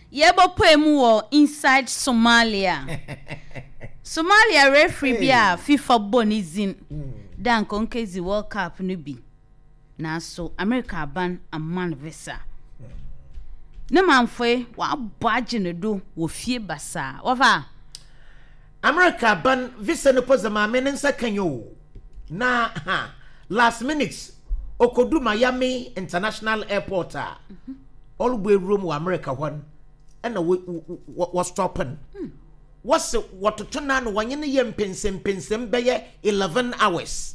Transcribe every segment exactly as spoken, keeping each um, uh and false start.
Yebo pemu inside Somalia. Somalia referee hey. Bia FIFA bonizin. Mm. Dan konkezi World Cup nubi. Na so America ban a man visa. Mm. Ne manfwe wa baje ne do wo fie basa. Wafa America ban visa no poza ma menensa kanyo. Na ha last minute okodu Miami International Airport a. Mm-hmm. All the way room wa America one. And was stopping. What's what to turn on one in the yam pensem pensem by eleven hours.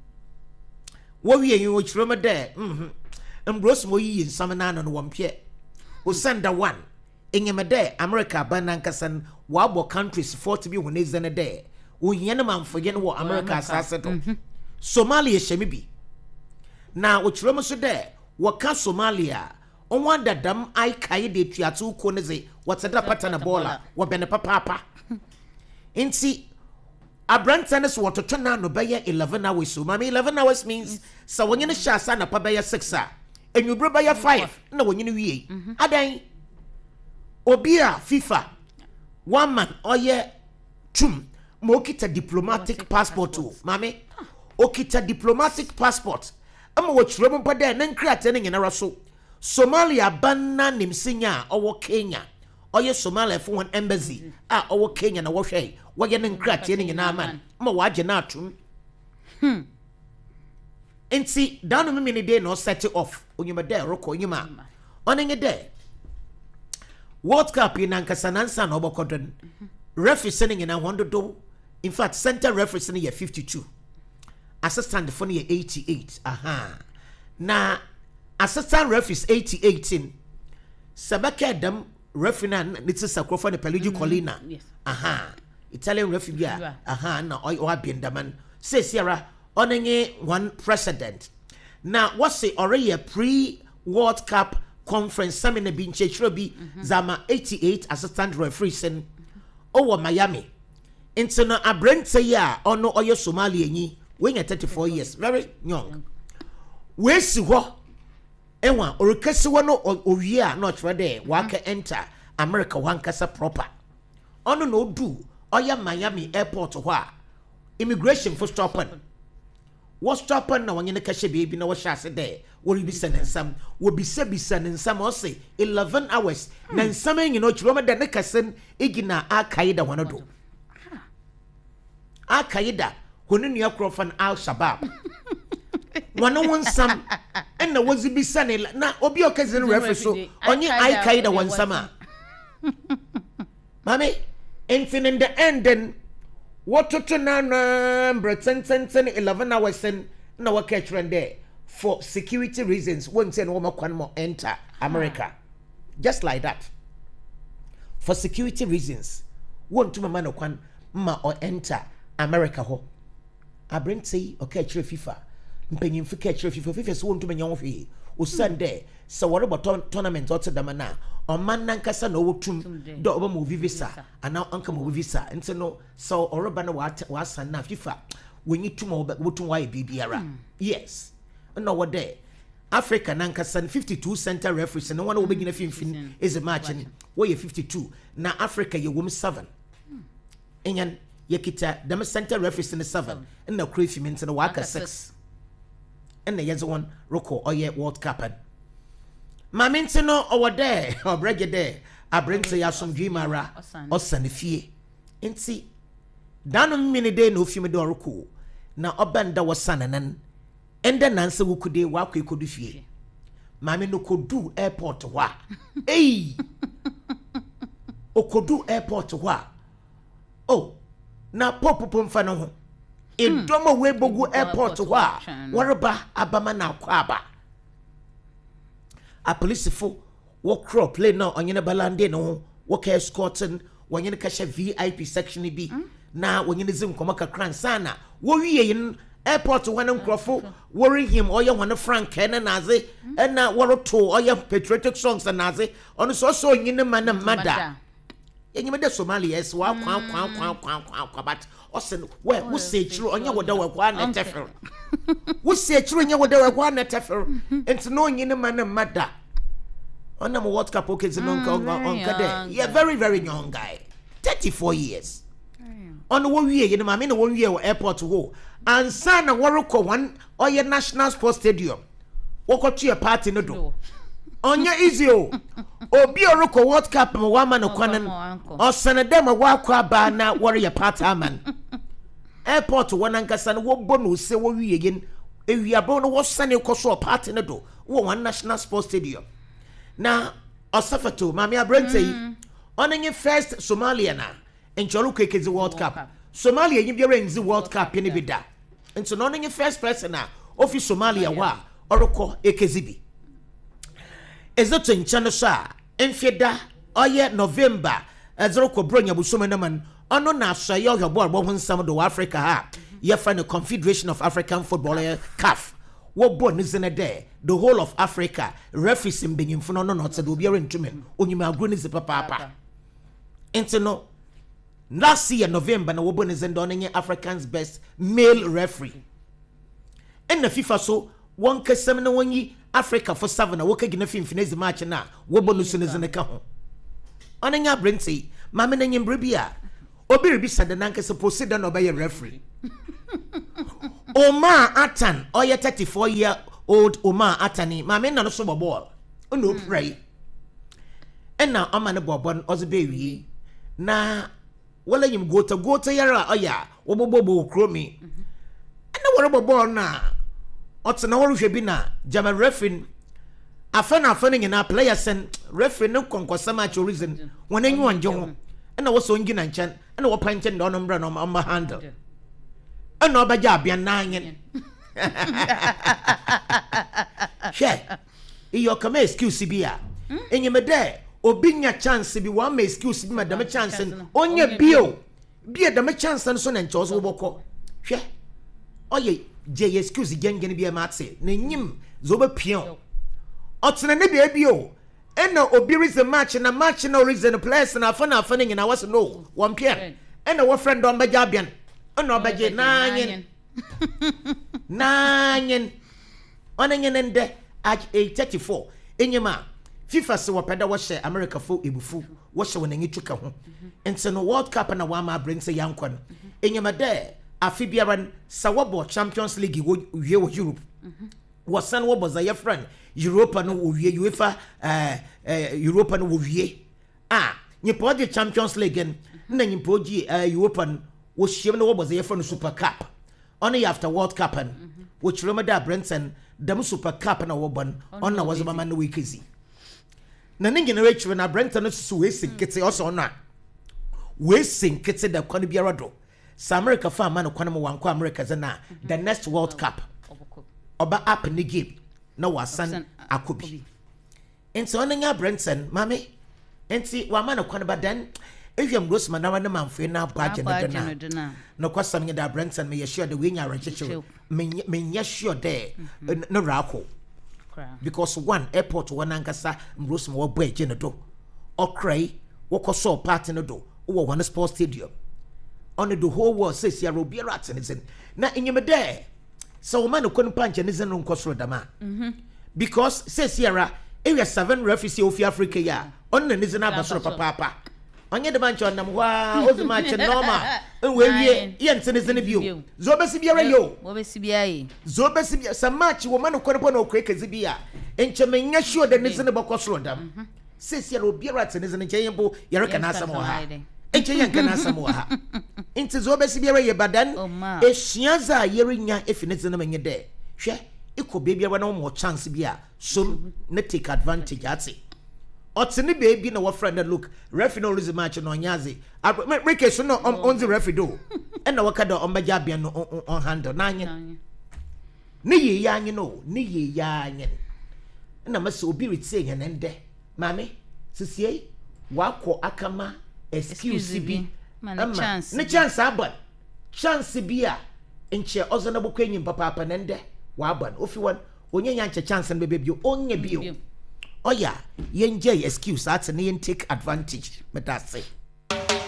What we you which room there? Hm. And Bruce Moy in Samanan on one pier. Who send the one in yam a day, America, Banankasan, Wabo countries for to be when is in a day. Who Yenaman forget what America has settled. Somalia Shemibi. Now, which room so there? What can Somalia? On one that dam I kaide tuatu koneze what's a patana bola wa bene papa inti abrantanes water turn no baya eleven hours so mami eleven hours means so when you shasa na pa baya six and you bro baya five na when you wie adan obia FIFA one man oye tum mo kita diplomatic passport to mami o kita diplomatic passport am wo chiro mpa da nan krate ne nyina so Somalia banna nimsinya owo Kenya oye Somalia for one embassy ah owo Kenya na wo hwe wo ye ne nkrate ne nyina man ma waje na atum hmm enti danu me ne day no set off onyuma there roko onyuma onenge there World Cup in Ankasanansa no bokodon referee sending in a one do in fact center referee sending ye fifty-two assistant for ye eighty-eight aha na assistant ref is eighty eighteen. Sabaka Adam refinan nitsa sakrofa ne Peligi Colina. Yes. Aha. Italian ref bia. Aha na oy owa bindaman. Say Sierra onenge one president. Now what's say already a pre World Cup conference seminar bin chechrobi zama eighty-eight assistant referees in over Miami. Into na abrente ya ono oyo Somalia nyi when you're thirty-four years very young. We see what Ewa orikasi wano owie not ready waka enter America wankasa proper. Ono no do oya Miami airport ho a immigration for stopping. What stopping na wanyene kashe baby na wo shase there. Wo bi senensam, wo bi se bi senensam o say eleven hours. Na nsam enyi no chiro da ne kasen igina akaida wono do. Akaida hono nua krofan Al Shabaab. Wano won sam and na wazi bi sane na obi okazin referee so onye ai kai da wan sama mami anything in the end then what to na na ten ten ten eleven hours and na wa catch run there for security reasons won say no makwan mo enter America just like that for security reasons won to mama no kwan ma or enter America ho abrenti okay chere FIFA mpenyin fika chere FIFA FIFA so wonto menya wo hwe o Sunday so wore botton tournament ot dama na o man nankasa na wotum do oba mo visa ana anka mo visa nti no so oroba na wa san na FIFA wenyi tuma wotum wa bibiara yes no what there Africa nankasa fifty-two center referees no one wo begina finfin is a match wo ye fifty-two na Africa ye wom seven enyan yekita dem center referees in seven na krefi mint na waka six and the years one roko oye World Cup maminti no over there or brege there I bring to ya some dreamara or sanifie nti dano mini day no fimi do roko na obanda was sananan and then nanse wukude wa kwa ikodu fie mami no kodu airport wa eh okodu airport wa oh na popo mfa no ho Idoma we bogu airport wa waraba abama na kwaba a police fo wo crop play now onyene balande no wo ka escorting wonyene kasha V I P section bi na wonyene zim koma kakran sana wo wiye yin airport wan nkrofo worry him oye wan frank na naze na woroto oye patriotic songs na naze ono so so onyene man mada yenyime de Somalia es wa kwa kwa kwa kwa kwa kwa but osen we wo se chiro onye woda wa kwa na tefer wo se chiro onye woda wa kwa na tefer enti no onyine man mada On the World Cup okay no on yeah very very young guy. thirty-four years. On the one year you know I mean one year airport to go. And son na worko one or your National Sports Stadium. Walk to your party no do. Onya easy o. Obi oroko World Cup mo wa man kwanan. O sene dem wa kwa ba na worry your party man. Airport one ankasa no wo bonu se wo wie yen. Ewiabo no wo sane koso party no do. Wo one National Sports Stadium. Na Osafato mami abrante yi. Onenye first Somalia na. Encholu kekezi World Cup. Somalia nyi biara nzi World Cup ni bi da. Nso no onenye first person na ofi Somalia wa oroko ekezibi. Ezoto nchano sha enfeda oye November ezoroko bronya busome na man ono na asoye ohebo arbo ho nsam do Africa ha ye fa the Confederation of African Football C A F wo bo ni zene there the whole of Africa referees mbenyimfo no no no tse do biara ntume onyima agro ni zipa papa enti no last year November na wo bo ni zende onye African's best male referee en na FIFA so won kesem na wonyi Africa for seven na woka gina finfinezi match na wo bo no so ne zene ka ho onenya brenti ma me na nyimbre bia obi rebi sada na nkese posida na obeye referee Omar Atan oye thirty-four year old Omar Atani ma me na no so ball no pray enna ama ne bobon ozibe wi na wala yim gota gota yara oya wo bobo kromi enna woro ball na otena woro hwe bi na German referee afana afana nyina players and referee no konkosa match reason won anyu anje ho enna wo so ngina nchan enna wo panche ndo no mbra no ma handle enna obaja abia nanyen she iyo kama excuse bia enyemede obinya chance bi wa ma excuse bi madam chance onye bio bia dam chance so na ncho so boko hwe oye je excuse gengene bia matse na nyim zo ba pion otena ne bia bio ena obi reason match na match na reason place na afana afana nyina was no one pm ena wo friend on baja bian ena obaje nanyen nanyen onenye nende at age thirty-four enyema FIFA se wopeda wo hye America fo ebufu wo hye wonanyi tuka ho enti no World Cup na wa ma bring se yankon enyema de afibiaran sawobo Champions League wo wie wo Europe wo san wo boza ye friend Europa no wo wie UEFA eh eh Europa no wo wie ah nyipo de Champions League na nyipo ji Europa wo hye no wo boza ye friend Super Cup only after World Cup and which remember Brenton dem Super Cup na wo bon on na was mama no weekezi na ningi na rechi na Brenton so we sinkete also na we sinkete da kwan biara do sa America fa man kwan mo wanko America zana the next World Cup oba up ni game na wasan akobi enti onanya Brenton mame enti wa man kwan ba dan Eviam Grossman na wana manfwe na baje na dana no kwasam nye da Brenton me yeshua de we nya recheche me me yeshua de no rako because one airport one ankasa Grossman wo baje na do okrai wo koso party no do wo one sports stadium on the whole world says ya robi rat ne na enyeme de so man ko no panche ne zen no nkosoro dama because says yara area seven referees of Africa ya on ne zen abasoro papa papa onye de mancho nam wa ozuma che normal enwe wie ye ntene zene bio zo besi biara yo wo besi bia yi zo besi bia sa match wo man ko no ko ekezi bia enche menya sure de ne zene bokosoro dam sesi ya obiara tene zene che yembo yere kana asam wa ha enche yen kana asam wa ha enti zo besi biara ye badan ehia yere nya efine zene menye de hwe iko be biara na mo chance bia so ne take advantage ati otini baby na wa friend look referee no reason match no nyaze make so no on the referee do and na waka da on baja bia no on handle na anye ne ye ya anye no ne ye ya anye na mase obi retse yen ende mame sisie wako akama excuse bi man chance ne chance aban chance bia enche ozo na bokwa nyim papa papa nende wa aban ofi wan onye nya nche chance no bebio onye bio. Oh yeah, yen jay excuse that and yen take advantage. But that's it.